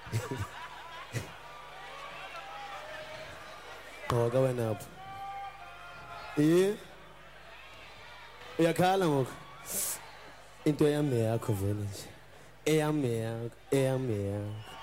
Ngoka wena apho. Uyakhala ngoku. Into yami yakho vele nje. Eyami yakho.